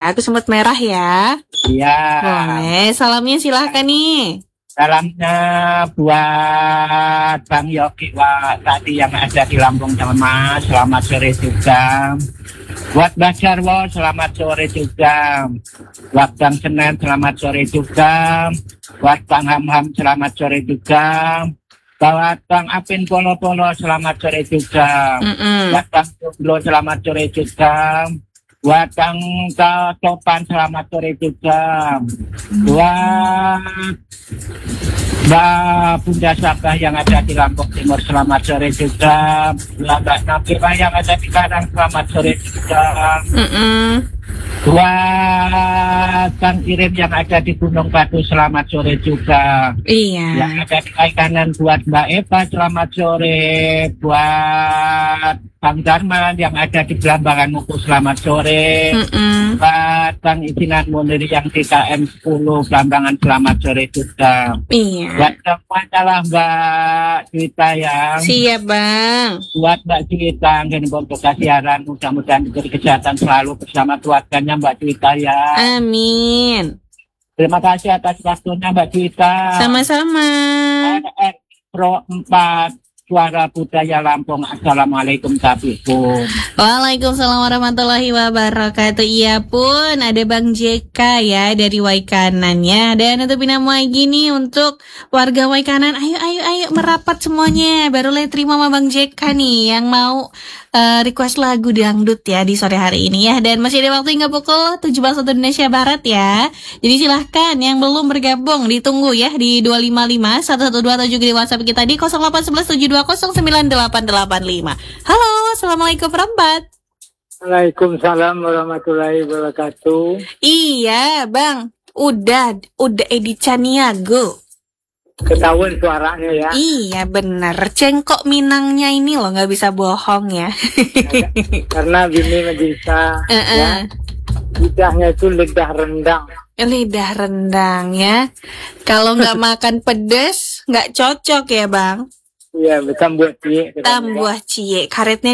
Aku semut merah ya. Iya. Boleh, salamnya silahkan nih. Salamnya buat Bang Yogi tadi yang ada di Lampung Tengah, selamat sore juga. Buat Mbak Jarwo, selamat sore juga. Buat Bang Senen, selamat sore juga. Buat Bang Hamham, selamat sore juga. Buat Bang Apin Polo-Polo, selamat sore juga. Buat Bang Jomblo, selamat sore juga. Buat Bang Topan, selamat sore juga. Buat Mbak Bunda Sabah yang ada di Lampung Timur, selamat sore juga. Mbak Nabila yang ada di Karang, selamat sore juga. Buat Bang Kirim yang ada di Gunung Batu, selamat sore juga. Iya. Yang ada di kanan buat Mbak Eva, selamat sore. Buat Bang Darman yang ada di Belambangan Muku, selamat sore. Buat Bang Isinan Munir yang di KM 10 Belambangan, selamat sore juga. Iya. Buat semua adalah Mbak Juwita yang Siap Bang. buat Mbak Juwita yang membuka siaran, mudah-mudahan diberi kesehatan selalu bersama keluarganya Mbak Juwita ya. Amin. Terima kasih atas waktunya Mbak Juwita. Sama-sama. RR Pro 4 Suara Budaya Lampung. Assalamualaikum Tabikum. Waalaikumsalam warahmatullahi wabarakatuh. Iya pun ada Bang JK ya dari Waikanan ya. Dan untuk binamu lagi nih untuk warga Waikanan, ayo merapat semuanya. Baru terima sama Bang JK nih yang mau request lagu dangdut ya di sore hari ini ya. Dan masih ada waktu hingga pukul 17 waktu Indonesia Barat ya. Jadi silahkan yang belum bergabung ditunggu ya di 255 112 atau juga di WhatsApp kita di 0811 7209885. Halo, assalamualaikum perempat. Waalaikumsalam warahmatullahi wabarakatuh. Iya bang, udah Edi Caniago. Ketahuan suaranya ya. Iya bener, cengkok Minangnya ini loh nggak bisa bohong ya. Karena Bini bisa ya, lidahnya itu lidah rendang. Lidah rendang ya. Kalau nggak makan pedes nggak cocok ya bang. Iya, tambah cie. Tambah cie, karetnya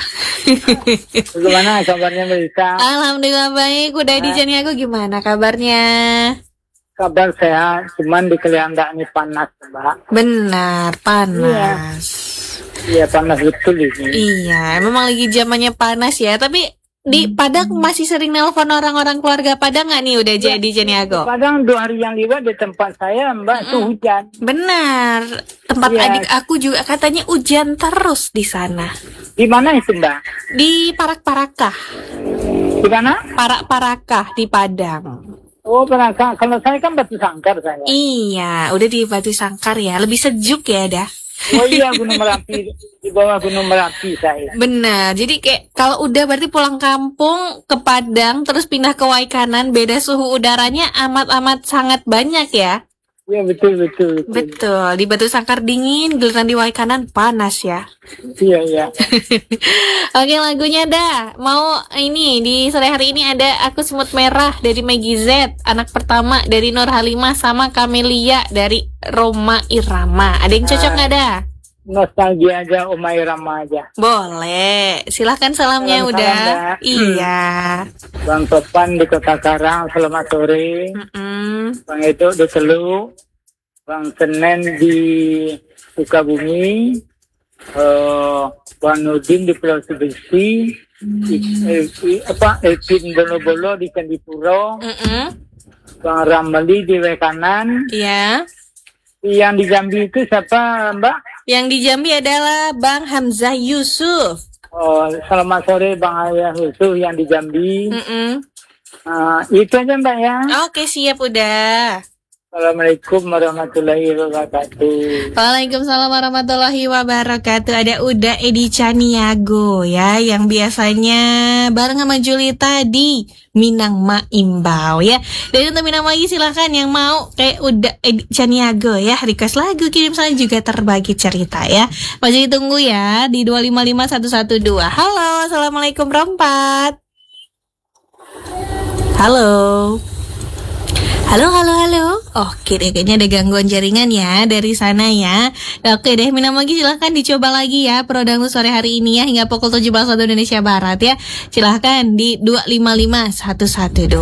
2. Bagaimana kabarnya Melisa? Alhamdulillah baik. Udah di Caniago gimana kabarnya? Kabar sehat, cuman di Keliandang ini panas, Mbak. Benar, panas. Iya, panas betul ini. Iya, memang lagi zamannya panas ya. Tapi di Padang masih sering nelpon orang-orang keluarga Padang nggak nih udah jadi Caniago? Padang 2 hari yang lewat di tempat saya, Mbak, itu hujan. Benar. Tempat Iya. adik aku juga katanya hujan terus di sana. Di mana itu, Mbak? Di Parak-Parakah. Di mana? Parak-Parakah di Padang. Oh, perasaan. Kalau saya kan Batu Sangkar saya. Iya, udah di Batu Sangkar ya. Lebih sejuk ya dah. Oh iya, Gunung Merapi. Di bawah Gunung Merapi saya. Benar, jadi kayak kalau udah berarti pulang kampung ke Padang terus pindah ke Waikanan, beda suhu udaranya amat-amat sangat banyak ya. Iya, betul. Betul, di Batu Sangkar dingin, giliran di Waikanan panas ya. Iya. Oke, lagunya dah. Mau ini di sore hari ini ada Aku Semut Merah dari Maggie Z, anak pertama dari Nur Halimah sama Kamelia dari Roma Irama. Ada yang cocok nggak dah? Nostalgia aja, Oma Irama aja. Boleh, silahkan salamnya Salam, udah. Mbak. Iya. Bang Topan di Kota Karang, selamat sore. Bang Edo di Teluk. Bang Senen di Sukabumi. Bang Nudin di Pulau Sebesi. Elvin Bolo di Candipuro. Bang Ramali di Wekanan. Iya. Yang di Jambi itu siapa, Mbak? Yang di Jambi adalah Bang Hamzah Yusuf. Oh, selamat sore Bang Ayah Yusuf yang di Jambi. Itu aja Mbak ya. Oke, siap udah. Assalamualaikum warahmatullahi wabarakatuh. Waalaikumsalam warahmatullahi wabarakatuh. Ada Uda Edi Caniago ya, yang biasanya bareng sama Julita di Minang Maimbau ya. Dan untuk Minang lagi silahkan yang mau kayak Uda Edi Caniago ya, request lagu, kirim saja juga terbagi cerita ya. Masih ditunggu ya di 255112. Halo, assalamualaikum perempat. Halo. Halo. Oke deh, kayaknya ada gangguan jaringan ya dari sana ya. Oke deh, Minam lagi silahkan dicoba lagi ya Prodangdut sore hari ini ya hingga pukul 17 waktu Indonesia Barat ya. Silahkan di 255112.